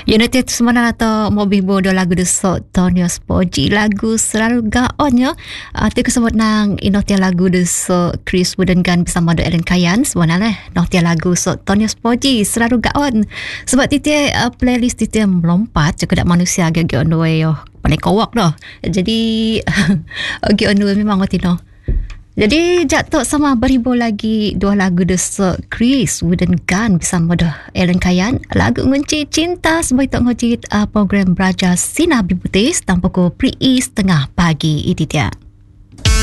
United semana atau mobil bodoh lagu desok Tonyo Spoji lagu selalu gaonnya. Tu kesebut nang inotia lagu desok Chris Wooden-Gun bersama do Ellen Kayan sebenarnya notia lagu sok Tonyo Spoji selalu gaon. Sebab titik playlist titik melompat cukup manusia agak on the way yo. Paling kawak dah. Jadi agak on the way memang otino. Jadi jatuh sama beribu lagi dua lagu desok Chris Wooden-Gun bersama dah Ellen Kayan. Lagu ngunci cinta sebagai tak ngojit program Belajar Sinar Bibutis tanpa ko PRI setengah pagi itu dia.